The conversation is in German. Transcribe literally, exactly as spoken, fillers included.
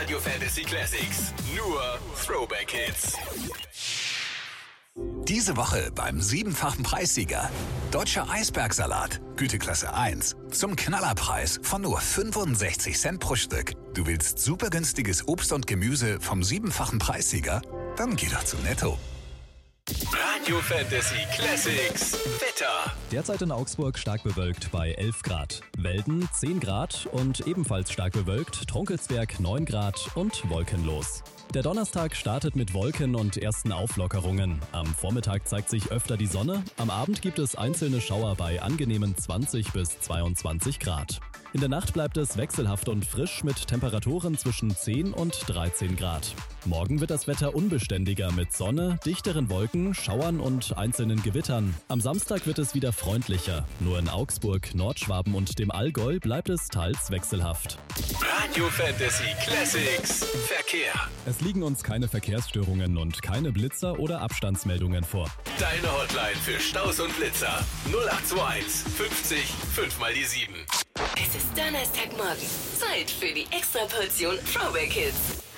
Radio Fantasy Classics. Nur Throwback Hits. Diese Woche beim siebenfachen Preissieger. Deutscher Eisbergsalat, Güteklasse eins. Zum Knallerpreis von nur fünfundsechzig Cent pro Stück. Du willst super günstiges Obst und Gemüse vom siebenfachen Preissieger? Dann geh doch zu Netto. Radio Fantasy Classics. Wetter. Derzeit in Augsburg stark bewölkt bei elf Grad. Welden zehn Grad und ebenfalls stark bewölkt Trunkelsberg neun Grad und wolkenlos. Der Donnerstag startet mit Wolken und ersten Auflockerungen. Am Vormittag zeigt sich öfter die Sonne. Am Abend gibt es einzelne Schauer bei angenehmen zwanzig bis zweiundzwanzig Grad. In der Nacht bleibt es wechselhaft und frisch mit Temperaturen zwischen zehn und dreizehn Grad. Morgen wird das Wetter unbeständiger mit Sonne, dichteren Wolken, Schauern und einzelnen Gewittern. Am Samstag wird es wieder freundlicher. Nur in Augsburg, Nordschwaben und dem Allgäu bleibt es teils wechselhaft. Radio Fantasy Classics. Verkehr. Es liegen uns keine Verkehrsstörungen und keine Blitzer oder Abstandsmeldungen vor. Deine Hotline für Staus und Blitzer. null acht zwei eins fünfzig fünf mal die sieben. Es ist Donnerstagmorgen. Zeit für die Extraportion Throwback Hits.